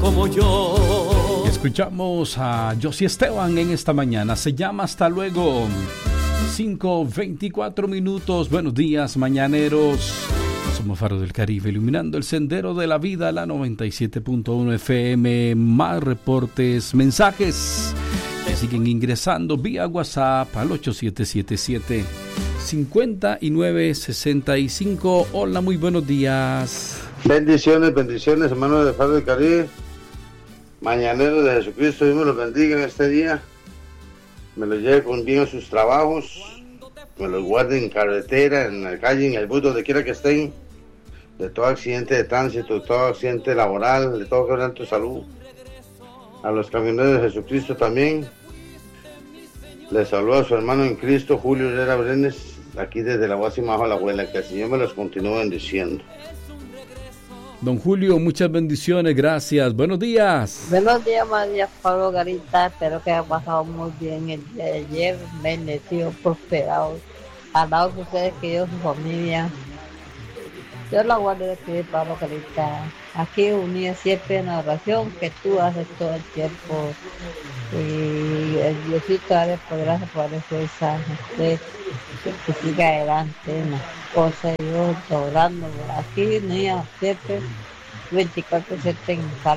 como yo. Escuchamos a Josie Esteban en esta mañana. Se llama Hasta Luego. 5:24 minutos. Buenos días, mañaneros. Somos Faro del Caribe, iluminando el sendero de la vida, la 97.1 FM. Más reportes, mensajes que siguen ingresando vía WhatsApp al 8777-5965. Hola, muy buenos días. Bendiciones, hermanos de Faro del Caribe. Mañaneros de Jesucristo, Dios me los bendiga en este día. Me los lleve con bien a sus trabajos. Me los guarde en carretera, en la calle, en el bus, donde quiera que estén. De todo accidente de tránsito, de todo accidente laboral, de todo quebranto de salud. A los camioneros de Jesucristo también. Les saluda a su hermano en Cristo, Julio Herrera Brenes, aquí desde la Guasima bajo la abuela. Que el Señor me los continúe bendiciendo. Don Julio, muchas bendiciones, gracias. Buenos días. Buenos días, María Pablo Garita. Espero que haya pasado muy bien el día de ayer. Bendecido, prosperado. Al lado de ustedes, queridos, su familia. Dios la guarde de aquí, Pablo Garita. Aquí unida siempre en la oración que tú haces todo el tiempo. Y el Diosito, dale por gracias, por darle fuerza. Que siga adelante en las cosas. Dios orando. Aquí unida siempre. 24/7 en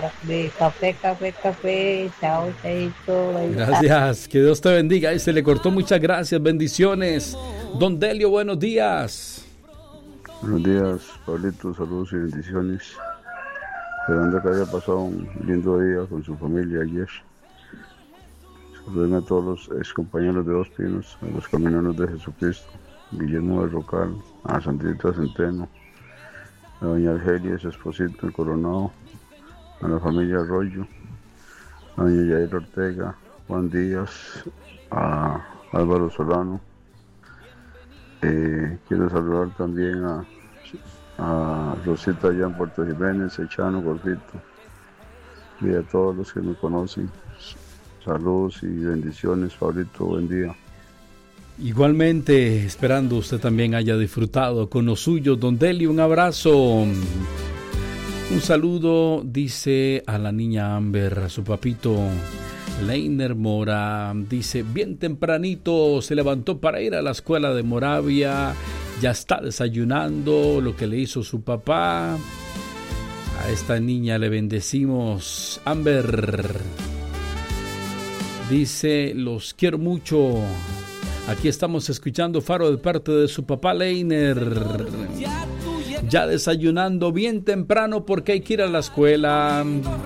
café. Chao, chaito. Gracias, que Dios te bendiga. Ahí se le cortó, muchas gracias, bendiciones. Don Delio, buenos días. Buenos días, Pablito, saludos y bendiciones. Esperando que haya pasado un lindo día con su familia ayer. Saluden a todos los ex compañeros de Dos Pinos, a los camioneros de Jesucristo, Guillermo del Rocal, a Santita Centeno, a doña Argelia y su esposito, el Coronado, a la familia Arroyo, a doña Yair Ortega, Juan Díaz, a Álvaro Solano. Quiero saludar también a Rosita allá en Puerto Jiménez, Echano, Gordito, y a todos los que me conocen. Saludos y bendiciones, Pablito, buen día. Igualmente, esperando usted también haya disfrutado con los suyos. Don Deli, un abrazo. Un saludo, dice a la niña Amber, a su papito Leiner Mora. Dice, bien tempranito se levantó para ir a la escuela de Moravia. Ya está desayunando lo que le hizo su papá. A esta niña le bendecimos. Amber dice, los quiero mucho. Aquí estamos escuchando Faro de parte de su papá Leiner. Ya desayunando bien temprano porque hay que ir a la escuela.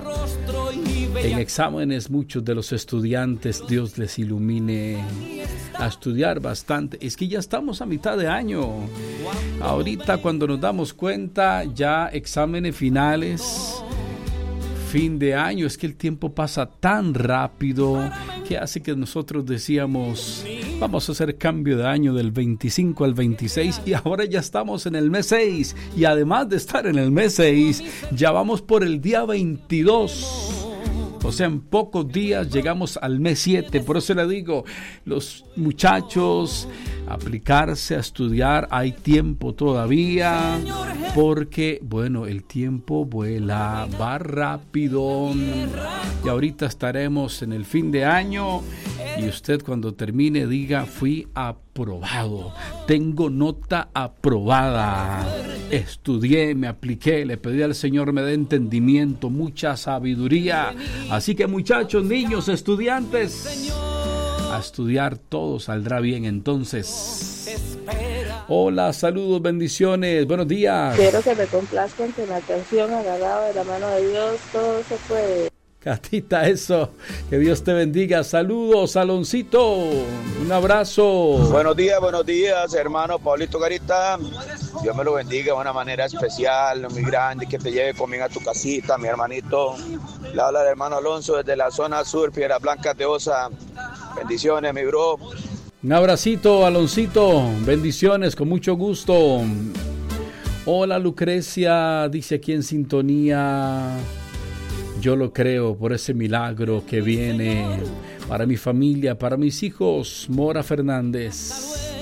En exámenes muchos de los estudiantes, Dios les ilumine a estudiar bastante. Es que ya estamos a mitad de año. Ahorita cuando nos damos cuenta, ya exámenes finales, fin de año. Es que el tiempo pasa tan rápido que hace que nosotros decíamos, vamos a hacer cambio de año del 25 al 26 y ahora ya estamos en el mes 6. Y además de estar en el mes 6, ya vamos por el día 22. O sea, en pocos días llegamos al mes 7. Por eso le digo, los muchachos, aplicarse a estudiar, hay tiempo todavía, porque, bueno, el tiempo vuela, va rápido. Y ahorita estaremos en el fin de año y usted cuando termine diga, fui aprobado, tengo nota aprobada, estudié, me apliqué, le pedí al Señor me dé entendimiento, mucha sabiduría. Así que muchachos, niños, estudiantes, a estudiar, todo saldrá bien entonces. Hola, saludos, bendiciones, buenos días. Quiero que me complazcan con la canción Agarrado de la mano de Dios, todo se puede. Catita, eso, que Dios te bendiga. Saludos, Aloncito, un abrazo. Buenos días, hermano Pablito Garita. Dios me lo bendiga de una manera especial, muy grande, que te lleve conmigo a tu casita, mi hermanito. Le habla el hermano Alonso desde la zona sur, Piedras Blancas de Osa. Bendiciones, mi bro. Un abracito, Aloncito, bendiciones, con mucho gusto. Hola, Lucrecia, dice aquí en sintonía. Yo lo creo por ese milagro que viene para mi familia, para mis hijos, Mora Fernández,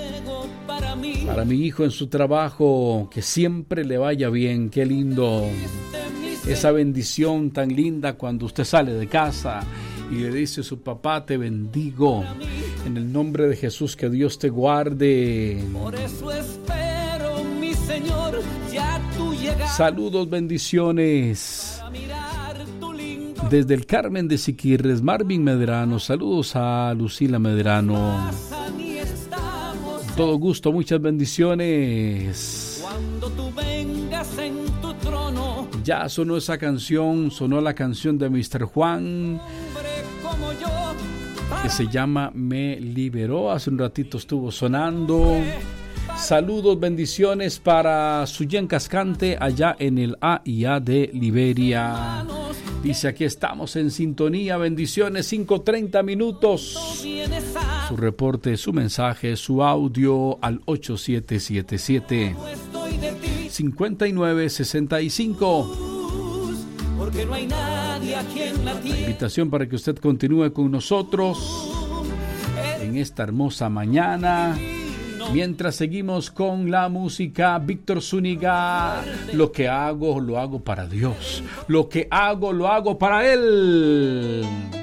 para mi hijo en su trabajo, que siempre le vaya bien, qué lindo. esa bendición tan linda cuando usted sale de casa y le dice a su papá: te bendigo en el nombre de Jesús, que Dios te guarde. Por eso espero, mi Señor, ya tu llegada. Saludos, bendiciones desde el Carmen de Siquirres, Marvin Medrano. Saludos a Lucila Medrano. Todo gusto, muchas bendiciones. Cuando tú vengas en tu trono. Ya sonó esa canción, sonó la canción de Mr. Juan, que se llama Me Liberó. Hace un ratito estuvo sonando. Saludos, bendiciones para Suyen Cascante allá en el AIA de Liberia. Dice: aquí estamos en sintonía, bendiciones, 5:30 minutos. Su reporte, su mensaje, su audio al 8777-5965. Porque no hay nadie aquí en la tierra. La invitación para que usted continúe con nosotros en esta hermosa mañana. Mientras seguimos con la música, Víctor Zúñiga. Lo que hago, lo hago para Dios. Lo que hago, lo hago para Él.